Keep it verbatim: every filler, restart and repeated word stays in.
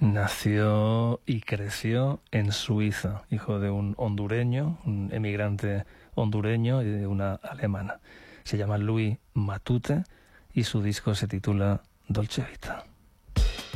Nació y creció en Suiza, hijo de un hondureño, un emigrante hondureño y de una alemana. Se llama Louis Matute y su disco se titula Dolce Vita.